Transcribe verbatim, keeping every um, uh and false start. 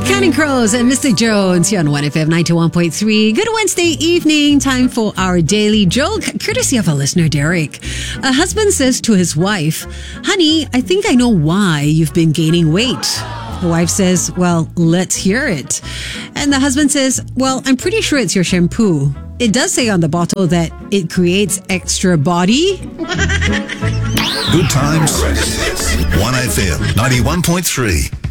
Counting Crows and Mister Jones here on one F M ninety-one point three. Good Wednesday evening. Time for our daily joke, courtesy of our listener, Derek. A husband says to his wife, "Honey, I think I know why you've been gaining weight." The wife says, "Well, let's hear it." And the husband says, "Well, I'm pretty sure it's your shampoo. It does say on the bottle that it creates extra body." Good times. one F M ninety-one point three.